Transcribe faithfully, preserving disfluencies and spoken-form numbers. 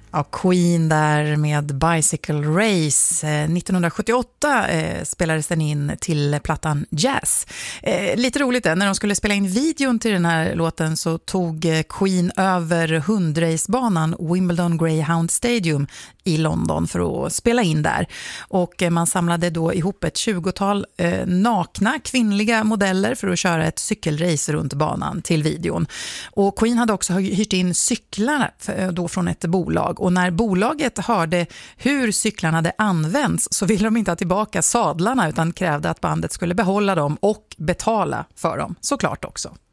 Ja, Queen där med Bicycle Race. Eh, nittonhundrasjuttioåtta eh, spelades den in till plattan Jazz. Eh, lite roligt är, när de skulle spela in videon till den här låten så tog eh, Queen över hundracebanan Wimbledon Greyhound Stadium i London för att spela in där. Och eh, man samlade då ihop ett tjugotal eh, nakna kvinnliga modeller för att köra ett cykelrace runt banan till videon. Och Queen hade också hyrt in cyklar för, då från ett bolag. Och när bolaget hörde hur cyklarna hade använts så ville de inte ha tillbaka sadlarna utan krävde att bandet skulle behålla dem och betala för dem, såklart också.